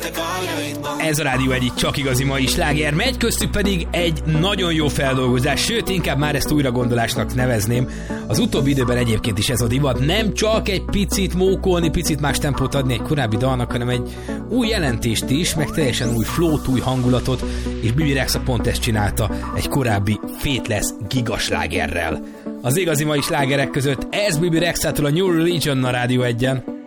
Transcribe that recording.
Ez a Rádió egyik csak igazi mai sláger, megy köztük pedig egy nagyon jó feldolgozás, sőt, inkább már ezt újragondolásnak nevezném. Az utóbbi időben egyébként is ez a divat, nem csak egy picit mókolni, picit más tempót adni egy korábbi dalnak, hanem egy új jelentést is, meg teljesen új flót, új hangulatot, és Bibi Rexha pont ezt csinálta egy korábbi Faithless gigaslágerrel. Az igazi mai slágerek között ez Bibi Rexhától, a New Religion a Rádió 1-en.